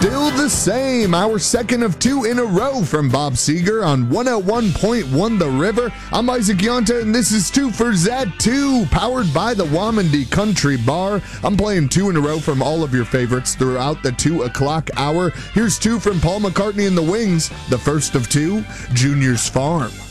still the same. Our second of two in a row from Bob Seger on 101.1 The River. I'm Isaac Yonta, and this is 2 for Z2, powered by the Wamandee Country Bar. I'm playing 2 in a row from all of your favorites throughout the 2 o'clock hour. Here's 2 from Paul McCartney and the Wings. The first of 2, Junior's Farm.